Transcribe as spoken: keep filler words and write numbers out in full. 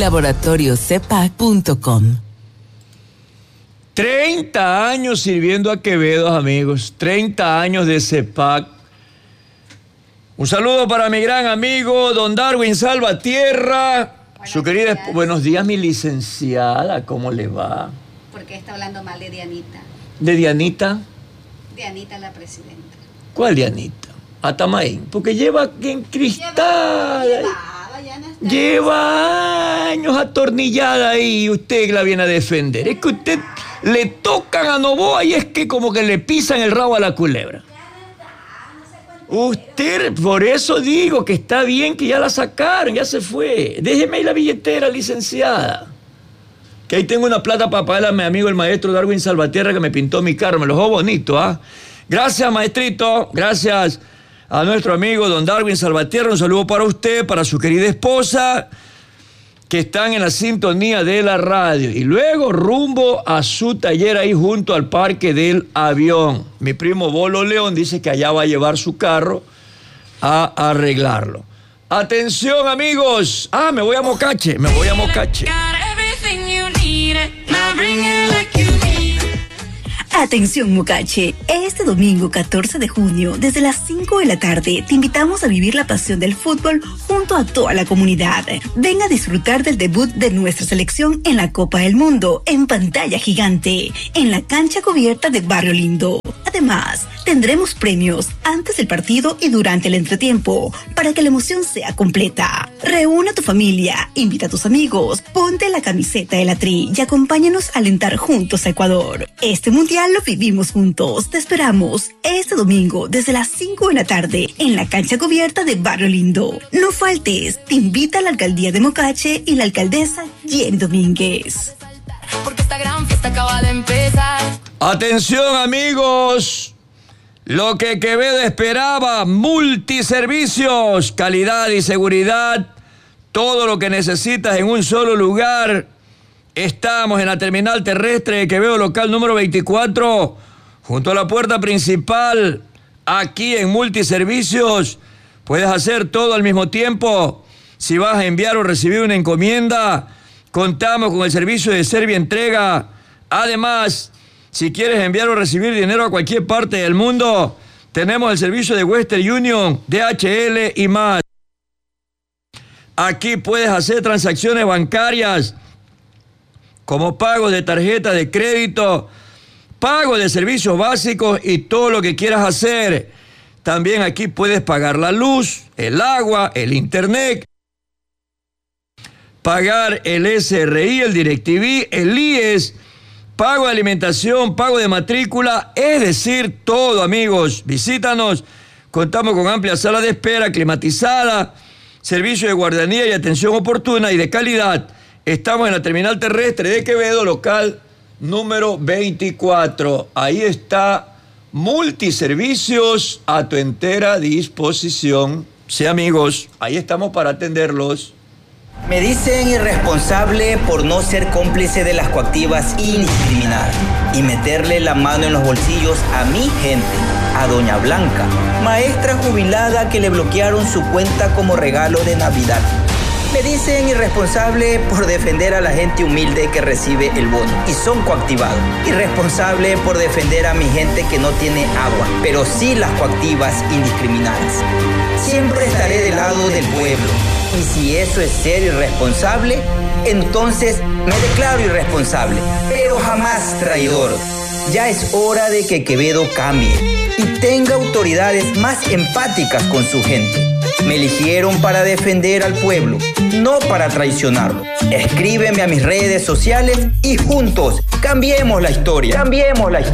laboratorio cepac punto com. treinta años sirviendo a Quevedo, amigos. treinta años de CEPAC. Un saludo para mi gran amigo, don Darwin Salvatierra. Buenos Su querida... días. Buenos días, mi licenciada. ¿Cómo le va? ¿Por qué está hablando mal de Dianita? ¿De Dianita? Dianita la presidenta. ¿Cuál Dianita? Atamaín. Porque lleva en cristal. Llevaba, ya no está. Lleva años atornillada ahí y usted la viene a defender. Es que usted le tocan a Novoa y es que como que le pisan el rabo a la culebra. Usted, por eso digo que está bien que ya la sacaron, ya se fue. Déjeme ahí la billetera, licenciada. Que ahí tengo una plata para pagarle a mi amigo el maestro Darwin Salvatierra que me pintó mi carro, me lo dejó bonito, ¿ah? Gracias, maestrito, gracias a nuestro amigo don Darwin Salvatierra. Un saludo para usted, para su querida esposa, que están en la sintonía de la radio. Y luego rumbo a su taller ahí junto al Parque del Avión. Mi primo Bolo León dice que allá va a llevar su carro a arreglarlo. Atención, amigos. Ah, me voy a Mocache, me voy a Mocache. Atención, Mocache. Este domingo catorce de junio, desde las cinco de la tarde, te invitamos a vivir la pasión del fútbol junto a toda la comunidad. Ven a disfrutar del debut de nuestra selección en la Copa del Mundo, en pantalla gigante, en la cancha cubierta de Barrio Lindo. Además, tendremos premios antes del partido y durante el entretiempo, para que la emoción sea completa. Reúne a tu familia, invita a tus amigos, ponte la camiseta de la Tri y acompáñanos a alentar juntos a Ecuador. Este mundial lo vivimos juntos. Te esperamos este domingo desde las cinco de la tarde en la cancha cubierta de Barrio Lindo. No faltes, te invita a la alcaldía de Mocache y la alcaldesa Jenny Domínguez. Porque esta gran fiesta acaba de empezar. Atención, amigos. Lo que Quevedo esperaba, multiservicios, calidad y seguridad, todo lo que necesitas en un solo lugar. Estamos en la terminal terrestre de Quevedo, local número veinticuatro, junto a la puerta principal. Aquí en Multiservicios puedes hacer todo al mismo tiempo. Si vas a enviar o recibir una encomienda, contamos con el servicio de Servientrega. Además, si quieres enviar o recibir dinero a cualquier parte del mundo, tenemos el servicio de Western Union, D H L y más. Aquí puedes hacer transacciones bancarias como pago de tarjeta de crédito, pago de servicios básicos y todo lo que quieras hacer. También aquí puedes pagar la luz, el agua, el internet, pagar el S R I, el DirecTV, el I E S, pago de alimentación, pago de matrícula, es decir, todo, amigos. Visítanos, contamos con amplia sala de espera, climatizada, servicio de guardianía y atención oportuna y de calidad. Estamos en la terminal terrestre de Quevedo, local número veinticuatro. Ahí está Multiservicios a tu entera disposición. Sí, amigos, ahí estamos para atenderlos. Me dicen irresponsable por no ser cómplice de las coactivas indiscriminadas y meterle la mano en los bolsillos a mi gente, a doña Blanca, maestra jubilada que le bloquearon su cuenta como regalo de Navidad. Me dicen irresponsable por defender a la gente humilde que recibe el bono y son coactivados. Irresponsable por defender a mi gente que no tiene agua, pero sí las coactivas indiscriminadas. Siempre estaré del lado del pueblo. Y si eso es ser irresponsable, entonces me declaro irresponsable, pero jamás traidor. Ya es hora de que Quevedo cambie y tenga autoridades más empáticas con su gente. Me eligieron para defender al pueblo, no para traicionarlo. Escríbeme a mis redes sociales y juntos cambiemos la historia. Cambiemos la historia.